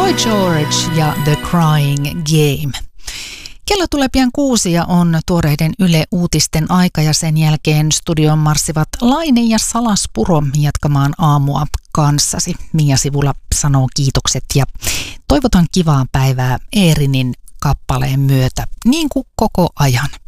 Boy George ja The Crying Game. Kello tulee pian 6 ja on tuoreiden Yle-uutisten aika ja sen jälkeen studioon marssivat Laine ja Salaspuro jatkamaan aamua kanssasi. Mia Sivula sanoo kiitokset ja toivotan kivaa päivää Eerinin kappaleen myötä, niin kuin koko ajan.